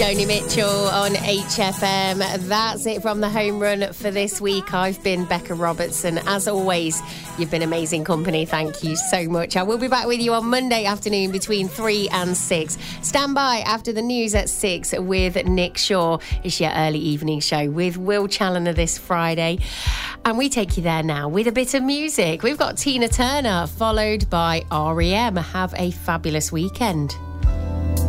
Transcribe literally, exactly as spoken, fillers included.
Joni Mitchell on H F M. That's it from the home run for this week. I've been Becca Robertson. As always, you've been amazing company. Thank you so much. I will be back with you on Monday afternoon between three and six. Stand by after the news at six with Nick Shaw. It's your early evening show with Will Challoner this Friday. And we take you there now with a bit of music. We've got Tina Turner followed by R E M. Have a fabulous weekend.